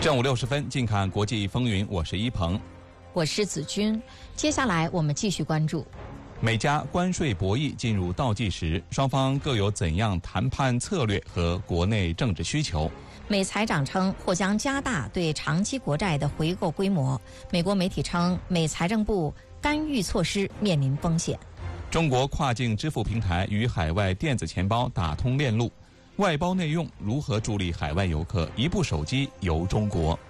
正午60分，近看国际风云，我是一鹏， 我是子君。接下来我们继续关注美加关税博弈进入倒计时，双方各有怎样谈判策略和国内政治需求？ 美财长称或将加大对长期国债的回购规模。美国媒体称美财政部干预措施面临风险。 中国跨境支付平台与海外电子钱包打通链路，外包内用如何助力海外游客一部手机游中国？